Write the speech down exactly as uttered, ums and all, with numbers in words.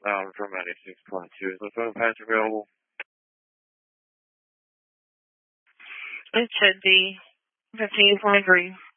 Um, from ninety-six point two. Is the phone patch available? It should be. fifteen twenty-three.